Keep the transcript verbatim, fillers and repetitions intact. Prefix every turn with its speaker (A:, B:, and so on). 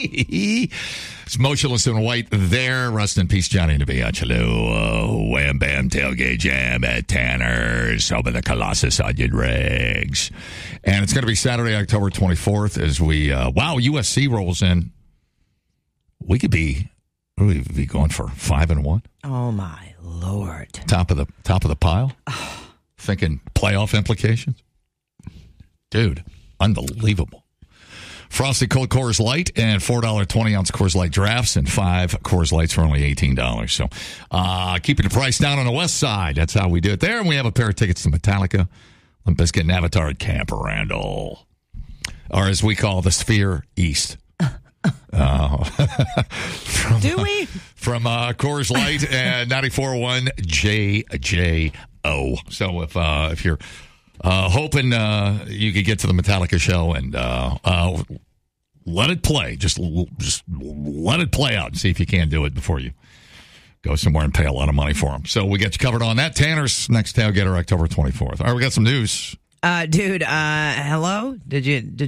A: It's Motionless in White there. Rest in peace, Johnny DiBiagio. Wham Bam Tailgate Jam at Tanner's. Open the Colossus Onion Rings. And it's going to be Saturday, October twenty-fourth as we, uh, wow, U S C rolls in. We could be, we could be going for five and one.
B: Oh, my Lord.
A: Top of the, top of the pile. Thinking playoff implications. Dude, unbelievable. Frosty Cold Coors Light and four dollars and twenty ounce Coors Light drafts and five Coors Lights for only eighteen dollars. So uh, keeping the price down on the west side. That's how we do it there. And we have a pair of tickets to Metallica, Limp Bizkit, and Avatar at Camp Randall. Or as we call the Sphere East. Uh, from,
B: do we?
A: Uh, from uh, Coors Light and ninety-four point one J J O. So if uh, if you're uh, hoping uh, you could get to the Metallica show and uh, uh, let it play, just just let it play out and see if you can do it before you go somewhere and pay a lot of money for them. So we got you covered on that. Tanner's next tailgater, October twenty-fourth. All right, we got some news.
B: Uh, dude, uh, hello? Did you... Did